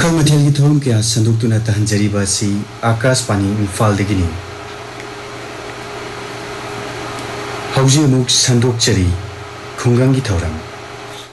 मखल मथेल की थोरम क्या संदुक्तुना तहंजरीबा सी आकाशवाणी इम्फालदगिनी हौजी मुक संदोकचरी खुंगंगी थौरम